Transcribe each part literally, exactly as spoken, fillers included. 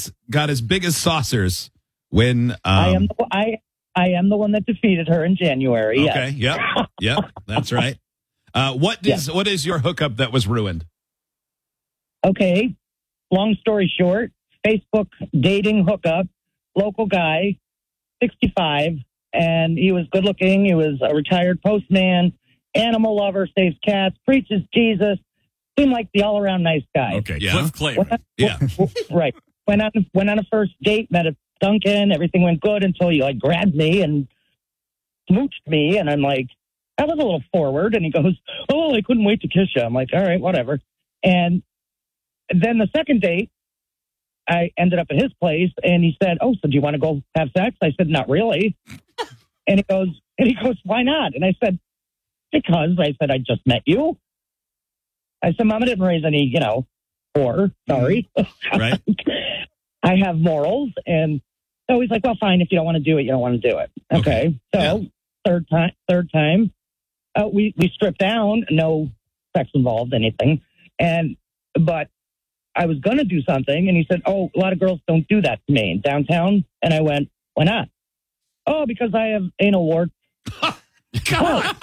as got as big as saucers when um, I am the, I I am the one that defeated her in January. Okay, yes. yep, yep, that's right. Uh, what is Yeah. what is your hookup that was ruined? Okay, long story short, Facebook dating hookup, local guy, sixty-five, and he was good looking. He was a retired postman, animal lover, saves cats, preaches Jesus. Seemed like the all around nice guy. Okay, Yeah. Cliff Clay. Yeah, Right. Went on went on a first date, met at Dunkin', everything went good until he like grabbed me and smooched me, and I'm like, that was a little forward. And he goes, oh, I couldn't wait to kiss you. I'm like, all right, whatever. And then the second date, I ended up at his place, and he said, oh, so do you want to go have sex? I said, not really. And he goes, and he goes, why not? And I said, because I said, I just met you. I said, Mama didn't raise any, you know, poor. Sorry. right. I have morals. And so he's like, well, fine. If you don't want to do it, you don't want to do it. Okay. Okay. So Yeah. third time, third time, uh, we, we stripped down, no sex involved, anything. And, but I was going to do something. And he said, oh, a lot of girls don't do that to me in downtown. And I went, why not? Oh, because I have anal wart. God.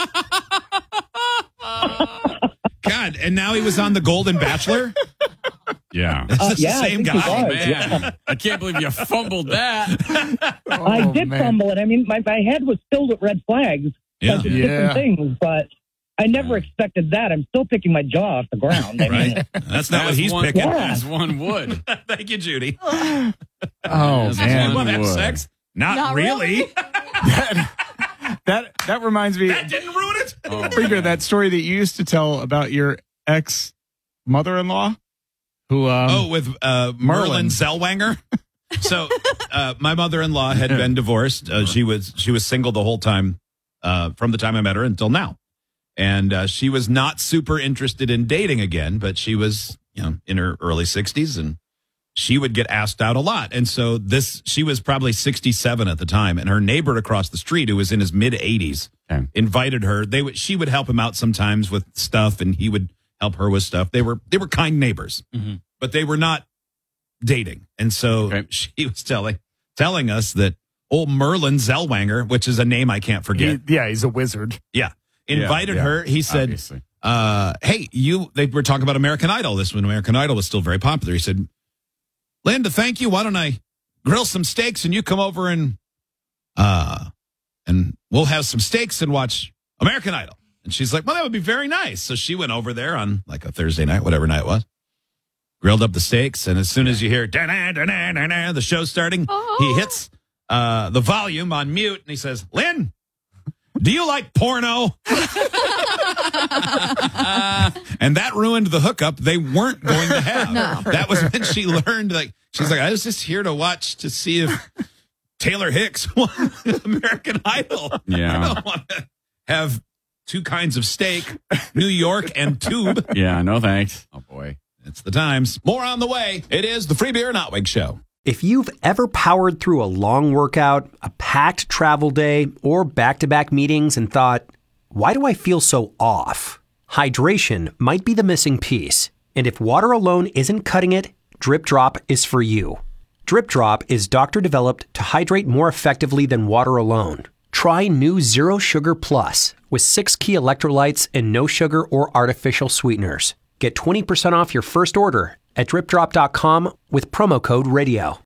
God, and now he was on The Golden Bachelor? Yeah. Is Uh, this yeah, the I same think he guy? was. Man, I can't believe you fumbled that. I Oh, did man. fumble it. I mean, my, my head was filled with red flags. Yeah. Such as Yeah. different things, but I never expected that. I'm still picking my jaw off the ground. I mean, Right? That's not what As he's one, picking. Yeah. As one would. Thank you, Judy. Oh, Yes, You man. want to have would. sex? Not, Not really. really. that, that, that reminds me, That didn't ruin it. Oh, Krieger, man. that story that you used to tell about your ex mother-in-law who, um, Oh, with uh, Merlin Merlin. Zellweger. So, uh, my mother-in-law had been divorced. Uh, she was she was single the whole time, uh, from the time I met her until now, and uh, she was not super interested in dating again. But she was, you know, in her early sixties, and she would get asked out a lot. And so this, she was probably sixty-seven at the time, and her neighbor across the street, who was in his mid eighties, Okay. invited her. They would she would help him out sometimes with stuff, and he would help her with stuff. They were they were kind neighbors, Mhm. but they were not dating. And so Okay. she was telling telling us that old Merlin Zellweger, which is a name I can't forget, he- yeah, he's a wizard. yeah, invited Yeah, yeah, her. He said, obviously. uh, "Hey, you." They were talking about American Idol. This when American Idol was still very popular. He said, "Linda, thank you. Why don't I grill some steaks and you come over and uh and we'll have some steaks and watch American Idol." And she's like, "Well, that would be very nice." So she went over there on like a Thursday night, whatever night it was, grilled up the steaks, and as soon as you hear da-na, da-na, da-na, the show starting, he hits uh, the volume on mute, and he says, "Lynn, do you like porno?" And that ruined the hookup they weren't going to have. No. That was when she learned, like, she's like, I was just here to watch to see if Taylor Hicks won American Idol. Yeah. I don't want to have two kinds of steak, New York and tube. Yeah, no thanks. Oh, boy. It's the times. More on the way. It is the Free Beer Notwig Show. If you've ever powered through a long workout, a packed travel day, or back-to-back meetings and thought, why do I feel so off? Hydration might be the missing piece. And if water alone isn't cutting it, Drip Drop is for you. Drip Drop is doctor-developed to hydrate more effectively than water alone. Try new Zero Sugar Plus with six key electrolytes and no sugar or artificial sweeteners. Get twenty percent off your first order at drip drop dot com with promo code radio.